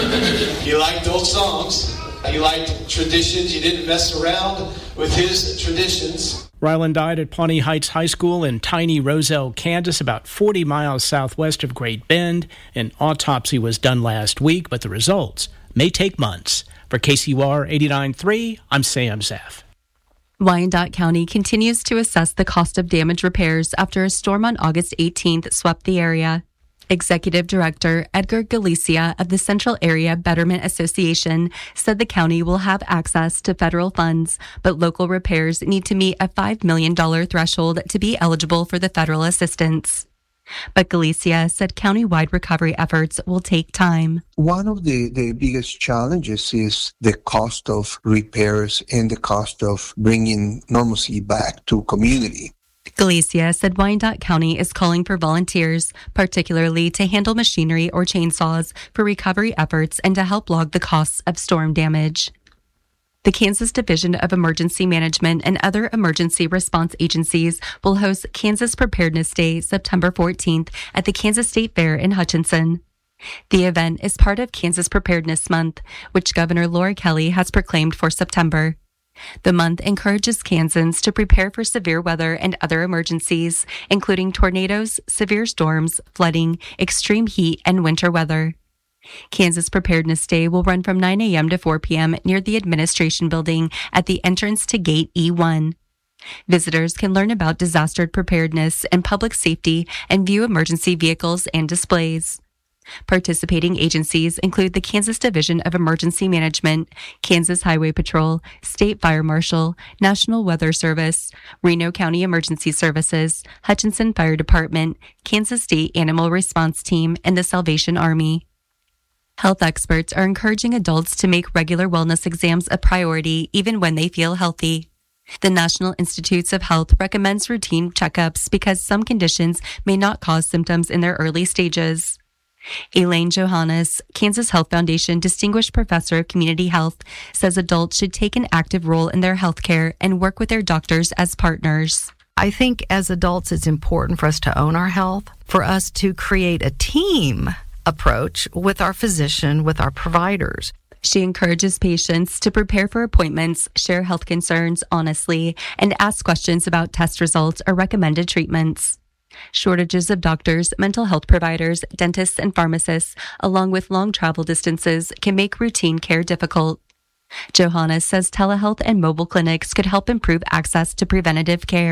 He liked old songs. He liked traditions. You didn't mess around with his traditions. Rylan died at Pawnee Heights High School in tiny Roselle, Kansas, about forty miles southwest of Great Bend. An autopsy was done last week, but the results may take months. For K C U R eighty-nine point three, I'm Sam Zeff. Wyandotte County continues to assess the cost of damage repairs after a storm on August eighteenth swept the area. Executive Director Edgar Galicia of the Central Area Betterment Association said the county will have access to federal funds, but local repairs need to meet a five million dollars threshold to be eligible for the federal assistance. But Galicia said countywide recovery efforts will take time. One of the, the biggest challenges is the cost of repairs and the cost of bringing normalcy back to community. Galicia said Wyandotte County is calling for volunteers, particularly to handle machinery or chainsaws for recovery efforts and to help log the costs of storm damage. The Kansas Division of Emergency Management and other emergency response agencies will host Kansas Preparedness Day September fourteenth at the Kansas State Fair in Hutchinson. The event is part of Kansas Preparedness Month, which Governor Laura Kelly has proclaimed for September. The month encourages Kansans to prepare for severe weather and other emergencies, including tornadoes, severe storms, flooding, extreme heat, and winter weather. Kansas Preparedness Day will run from nine a.m. to four p.m. near the Administration Building at the entrance to Gate E one. Visitors can learn about disaster preparedness and public safety and view emergency vehicles and displays. Participating agencies include the Kansas Division of Emergency Management, Kansas Highway Patrol, State Fire Marshal, National Weather Service, Reno County Emergency Services, Hutchinson Fire Department, Kansas State Animal Response Team, and the Salvation Army. Health experts are encouraging adults to make regular wellness exams a priority even when they feel healthy. The National Institutes of Health recommends routine checkups because some conditions may not cause symptoms in their early stages. Elaine Johannes, Kansas Health Foundation Distinguished Professor of Community Health, says adults should take an active role in their health care and work with their doctors as partners. I think as adults, it's important for us to own our health, for us to create a team approach with our physician, with our providers. She encourages patients to prepare for appointments, share health concerns honestly, and ask questions about test results or recommended treatments. Shortages of doctors, mental health providers, dentists, and pharmacists, along with long travel distances, can make routine care difficult. Johannes says telehealth and mobile clinics could help improve access to preventative care.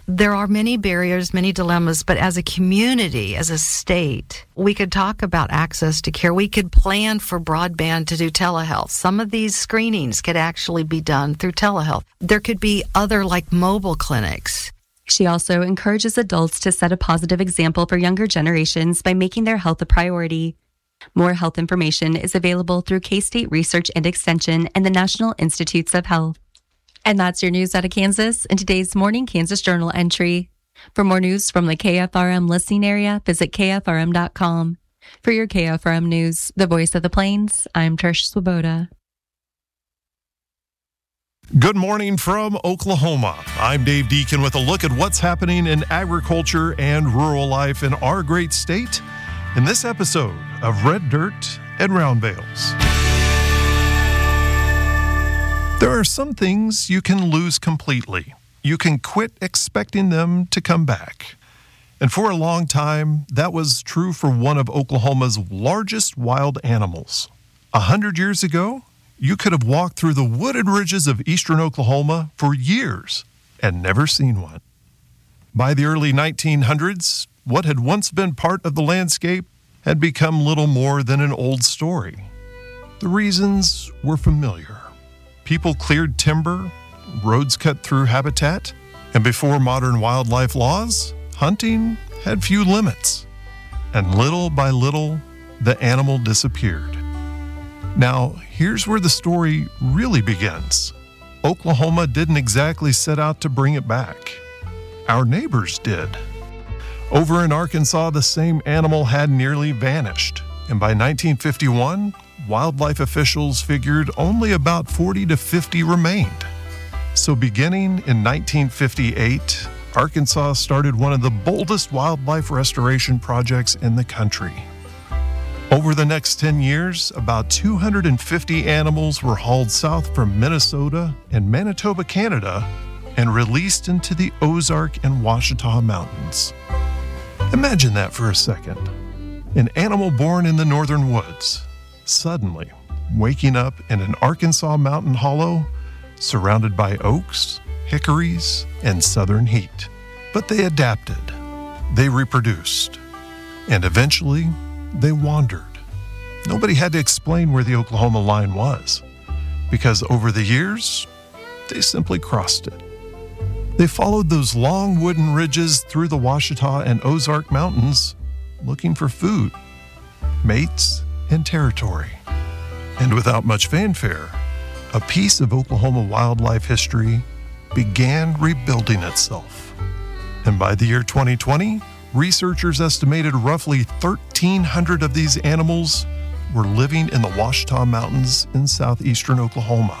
There are many barriers, many dilemmas, but as a community, as a state, we could talk about access to care. We could plan for broadband to do telehealth. Some of these screenings could actually be done through telehealth. There could be other, like, mobile clinics. She also encourages adults to set a positive example for younger generations by making their health a priority. More health information is available through K-State Research and Extension and the National Institutes of Health. And that's your news out of Kansas in today's Morning Kansas Journal entry. For more news from the K F R M listening area, visit K F R M dot com. For your K F R M News, the voice of the Plains, I'm Trish Swoboda. Good morning from Oklahoma. I'm Dave Deacon with a look at what's happening in agriculture and rural life in our great state in this episode of Red Dirt and Round Bales. There are some things you can lose completely. You can quit expecting them to come back. And for a long time, that was true for one of Oklahoma's largest wild animals. A hundred years ago, you could have walked through the wooded ridges of eastern Oklahoma for years and never seen one. By the early nineteen hundreds, what had once been part of the landscape had become little more than an old story. The reasons were familiar. People cleared timber, roads cut through habitat, and before modern wildlife laws, hunting had few limits. And little by little, the animal disappeared. Now, here's where the story really begins. Oklahoma didn't exactly set out to bring it back. Our neighbors did. Over in Arkansas, the same animal had nearly vanished, and by nineteen fifty-one, wildlife officials figured only about forty to fifty remained. So beginning in nineteen fifty-eight, Arkansas started one of the boldest wildlife restoration projects in the country. Over the next ten years, about two hundred fifty animals were hauled south from Minnesota and Manitoba, Canada, and released into the Ozark and Ouachita Mountains. Imagine that for a second. An animal born in the northern woods, suddenly waking up in an Arkansas mountain hollow surrounded by oaks, hickories, and southern heat. But they adapted, they reproduced, and eventually they wandered. Nobody had to explain where the Oklahoma line was, because over the years, they simply crossed it. They followed those long wooden ridges through the Ouachita and Ozark Mountains, looking for food, mates, and territory. And without much fanfare, a piece of Oklahoma wildlife history began rebuilding itself. And by the year twenty twenty, researchers estimated roughly thirteen hundred of these animals were living in the Ouachita Mountains in southeastern Oklahoma.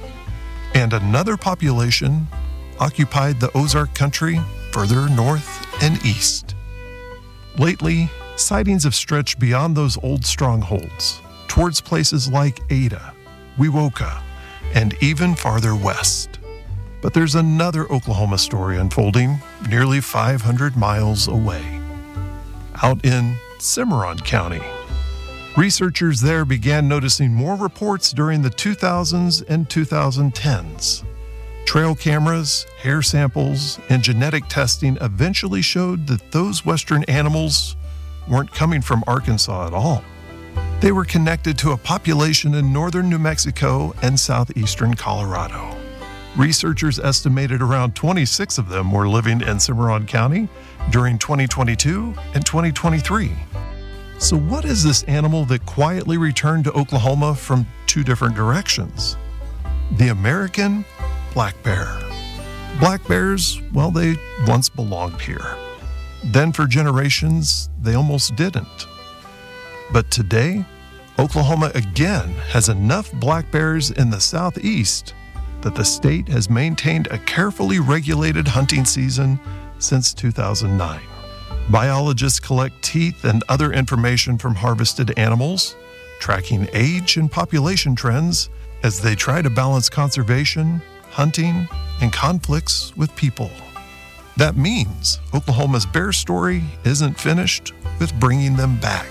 And another population occupied the Ozark country further north and east. Lately, sightings have stretched beyond those old strongholds, towards places like Ada, Wewoka, and even farther west. But there's another Oklahoma story unfolding nearly five hundred miles away. Out in Cimarron County, researchers there began noticing more reports during the two thousands and twenty tens. Trail cameras, hair samples, and genetic testing eventually showed that those western animals weren't coming from Arkansas at all. They were connected to a population in northern New Mexico and southeastern Colorado. Researchers estimated around twenty-six of them were living in Cimarron County during twenty twenty-two and twenty twenty-three. So what is this animal that quietly returned to Oklahoma from two different directions? The American black bear. Black bears, well, they once belonged here. Then for generations, they almost didn't. But today, Oklahoma again has enough black bears in the southeast that the state has maintained a carefully regulated hunting season since two thousand nine. Biologists collect teeth and other information from harvested animals, tracking age and population trends as they try to balance conservation, hunting, and conflicts with people. That means Oklahoma's bear story isn't finished with bringing them back.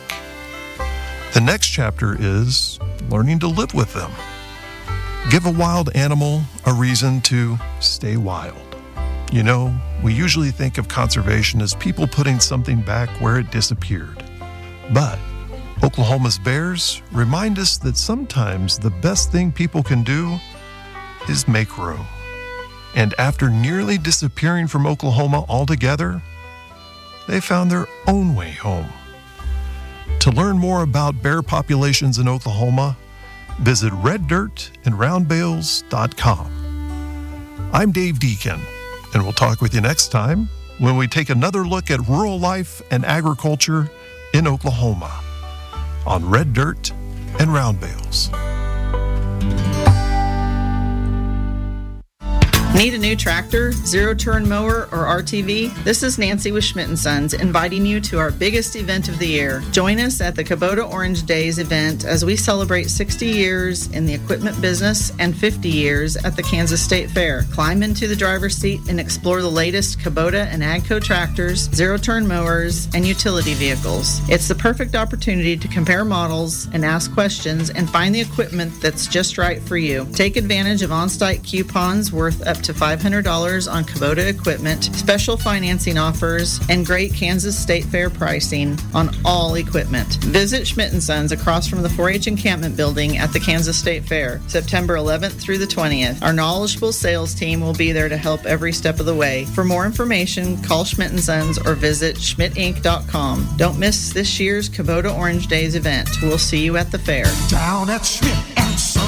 The next chapter is learning to live with them. Give a wild animal a reason to stay wild. You know, we usually think of conservation as people putting something back where it disappeared. But Oklahoma's bears remind us that sometimes the best thing people can do is make room. And after nearly disappearing from Oklahoma altogether, they found their own way home. To learn more about bear populations in Oklahoma, visit red dirt and round bales dot com. I'm Dave Deacon, and we'll talk with you next time when we take another look at rural life and agriculture in Oklahoma on Red Dirt and Round Bales. Need a new tractor, zero-turn mower, or R T V? This is Nancy with Schmidt and Sons inviting you to our biggest event of the year. Join us at the Kubota Orange Days event as we celebrate sixty years in the equipment business and fifty years at the Kansas State Fair. Climb into the driver's seat and explore the latest Kubota and AGCO tractors, zero-turn mowers, and utility vehicles. It's the perfect opportunity to compare models and ask questions and find the equipment that's just right for you. Take advantage of on-site coupons worth up to five hundred dollars on Kubota equipment, special financing offers, and great Kansas State Fair pricing on all equipment. Visit Schmidt and Sons across from the four H encampment building at the Kansas State Fair, September eleventh through the twentieth. Our knowledgeable sales team will be there to help every step of the way. For more information, call Schmidt and Sons or visit schmidt inc dot com. Don't miss this year's Kubota Orange Days event. We'll see you at the fair. Down at Schmidt and Sons.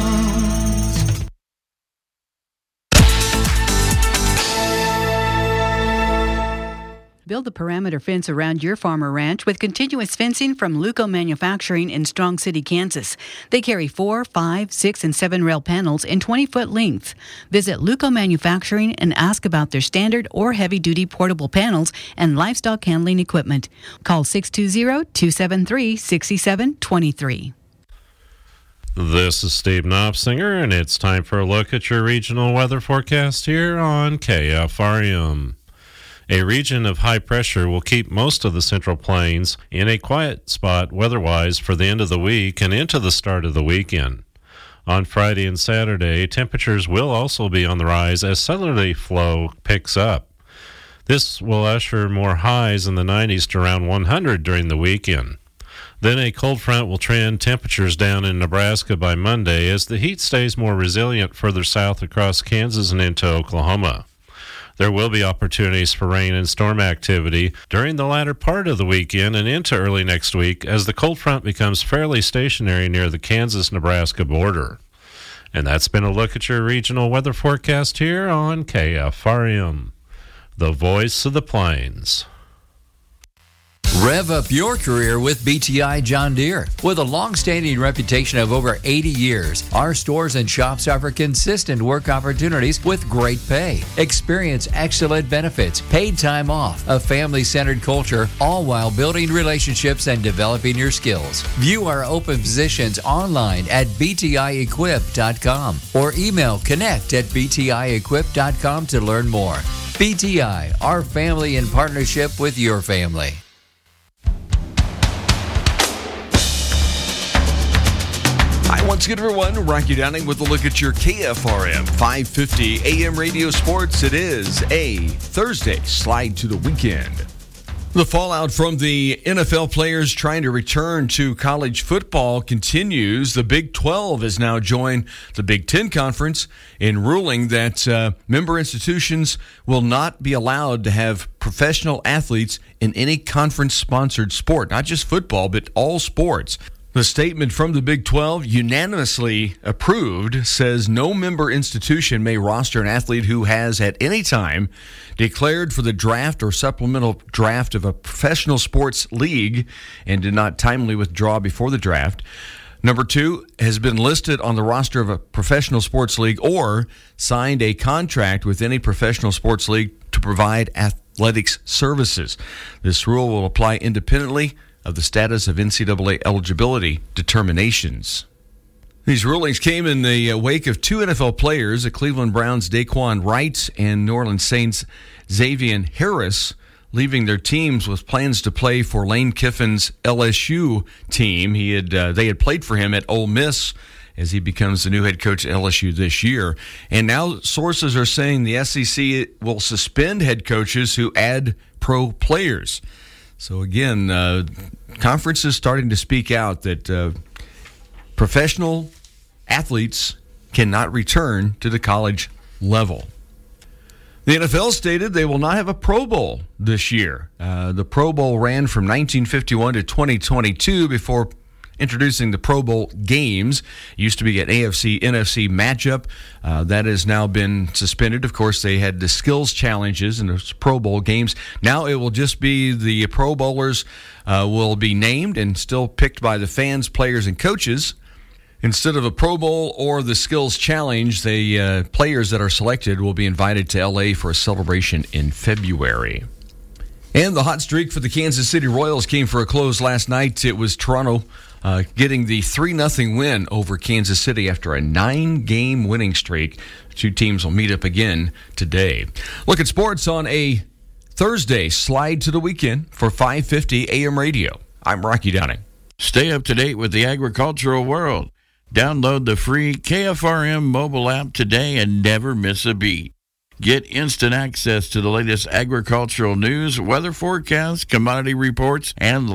Build a perimeter fence around your farm or ranch with continuous fencing from Luco Manufacturing in Strong City, Kansas. They carry four, five, six, and seven rail panels in twenty-foot length. Visit Luco Manufacturing and ask about their standard or heavy-duty portable panels and livestock handling equipment. Call six two zero, two seven three, six seven two three. This is Steve Knopfsinger, and it's time for a look at your regional weather forecast here on K F R M. A region of high pressure will keep most of the Central Plains in a quiet spot weather-wise for the end of the week and into the start of the weekend. On Friday and Saturday, temperatures will also be on the rise as southerly flow picks up. This will usher more highs in the nineties to around one hundred during the weekend. Then a cold front will trend temperatures down in Nebraska by Monday as the heat stays more resilient further south across Kansas and into Oklahoma. There will be opportunities for rain and storm activity during the latter part of the weekend and into early next week as the cold front becomes fairly stationary near the Kansas-Nebraska border. And that's been a look at your regional weather forecast here on K F R M, the voice of the plains. Rev up your career with B T I John Deere. With a long-standing reputation of over eighty years, our stores and shops offer consistent work opportunities with great pay. Experience excellent benefits, paid time off, a family-centered culture, all while building relationships and developing your skills. View our open positions online at b t i equip dot com or email connect at b t i equip dot com to learn more. B T I, our family in partnership with your family. Hi, once again, everyone. Rocky Downing with a look at your K F R M five fifty A M radio sports. It is a Thursday slide to the weekend. The fallout from the N F L players trying to return to college football continues. The Big twelve has now joined the Big Ten Conference in ruling that uh, member institutions will not be allowed to have professional athletes in any conference-sponsored sport, not just football, but all sports. The statement from the Big twelve, unanimously approved, says no member institution may roster an athlete who has at any time declared for the draft or supplemental draft of a professional sports league and did not timely withdraw before the draft. Number two, has been listed on the roster of a professional sports league or signed a contract with any professional sports league to provide athletics services. This rule will apply independently of the status of N C double A eligibility determinations. These rulings came in the wake of two N F L players, the Cleveland Browns' Daquan Wright and New Orleans Saints' Xavier Harris, leaving their teams with plans to play for Lane Kiffin's L S U team. He had uh, they had played for him at Ole Miss as he becomes the new head coach at L S U this year. And now sources are saying the S E C will suspend head coaches who add pro players. So again, uh, conferences starting to speak out that uh, professional athletes cannot return to the college level. The N F L stated they will not have a Pro Bowl this year. Uh, the Pro Bowl ran from nineteen fifty-one to twenty twenty-two before introducing the Pro Bowl games. It used to be an A F C N F C matchup. Uh, that has now been suspended. Of course, they had the skills challenges in the Pro Bowl games. Now it will just be the Pro Bowlers uh, will be named and still picked by the fans, players, and coaches. Instead of a Pro Bowl or the Skills Challenge, the uh, players that are selected will be invited to L A for a celebration in February. And the hot streak for the Kansas City Royals came for a close last night. It was Toronto uh, getting the three nothing win over Kansas City after a nine-game winning streak. Two teams will meet up again today. Look at sports on a Thursday slide to the weekend for five fifty A M radio. I'm Rocky Downing. Stay up to date with the agricultural world. Download the free K F R M mobile app today and never miss a beat. Get instant access to the latest agricultural news, weather forecasts, commodity reports, and